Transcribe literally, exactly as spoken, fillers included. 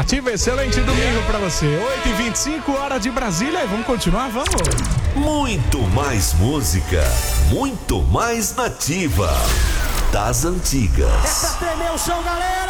Nativa, excelente domingo pra você. oito e vinte e cinco, hora de Brasília. E vamos continuar, vamos? Muito mais música, muito mais Nativa. Das antigas. É pra tremer o chão, galera!